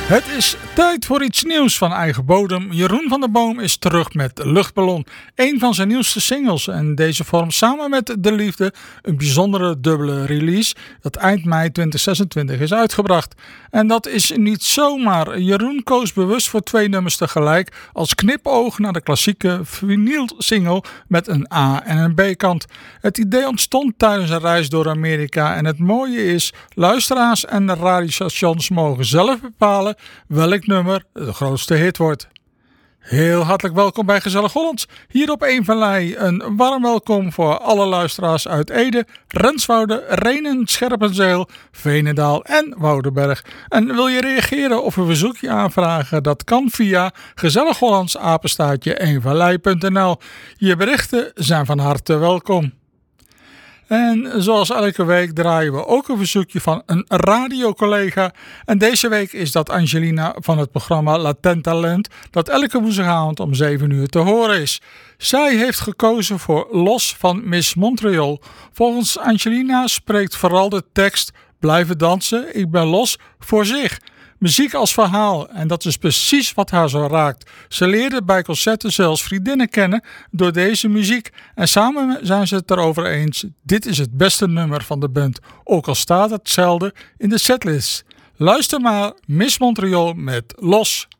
Het is tijd voor iets nieuws van eigen bodem. Jeroen van der Boom is terug met Luchtballon, een van zijn nieuwste singles. En deze vormt samen met De Liefde een bijzondere dubbele release dat eind mei 2026 is uitgebracht. En dat is niet zomaar. Jeroen koos bewust voor 2 nummers tegelijk als knipoog naar de klassieke vinylsingle met een A- en een B-kant. Het idee ontstond tijdens een reis door Amerika en het mooie is, luisteraars en de radiostations mogen zelf bepalen welk nummer de grootste hit wordt. Heel hartelijk welkom bij Gezellig Hollands, hier op Een Vallei. Een warm welkom voor alle luisteraars uit Ede, Renswoude, Rhenen, Scherpenzeel, Veenendaal en Woudenberg. En wil je reageren of een verzoekje aanvragen? Dat kan via gezellighollandsapenstaartje1vallei.nl. Je berichten zijn van harte welkom. En zoals elke week draaien we ook een verzoekje van een radiocollega. En deze week is dat Angelina van het programma Latent Talent, dat elke woensdagavond om 7 uur te horen is. Zij heeft gekozen voor Los van Miss Montreal. Volgens Angelina spreekt vooral de tekst "Blijven dansen, ik ben los" voor zich. Muziek als verhaal, en dat is precies wat haar zo raakt. Ze leerde bij concerten zelfs vriendinnen kennen door deze muziek. En samen zijn ze het erover eens, dit is het beste nummer van de band. Ook al staat hetzelfde in de setlist. Luister maar, Miss Montreal met Los.